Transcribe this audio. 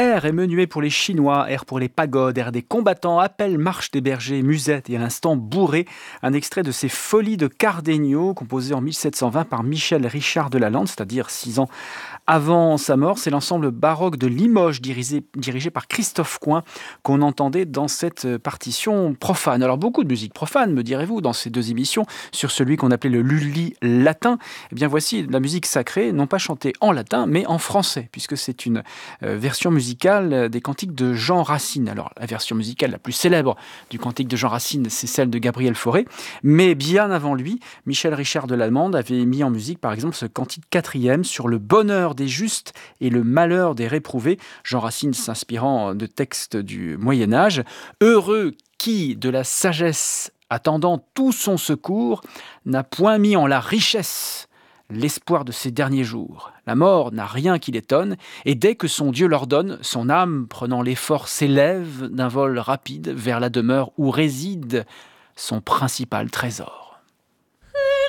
R est menuet pour les Chinois, R pour les pagodes, R des combattants, appel, marche des bergers, musette et à l'instant bourré, un extrait de ces Folies de Cardenio, composé en 1720 par Michel Richard de Lalande, c'est-à-dire 6 ans avant sa mort. C'est l'ensemble baroque de Limoges, dirigé par Christophe Coin, qu'on entendait dans cette partition profane. Alors beaucoup de musique profane, me direz-vous, dans ces deux émissions, sur celui qu'on appelait le Lully latin. Eh bien voici la musique sacrée, non pas chantée en latin, mais en français, puisque c'est une version musicale des cantiques de Jean Racine. Alors, la version musicale la plus célèbre du cantique de Jean Racine, c'est celle de Gabriel Fauré. Mais bien avant lui, Michel Richard de Lalande avait mis en musique, par exemple, ce cantique quatrième sur le bonheur des justes et le malheur des réprouvés. Jean Racine s'inspirant de textes du Moyen-Âge. Heureux qui, de la sagesse attendant tout son secours, n'a point mis en la richesse l'espoir de ses derniers jours. La mort n'a rien qui l'étonne, et dès que son Dieu l'ordonne, son âme, prenant l'effort, s'élève d'un vol rapide vers la demeure où réside son principal trésor.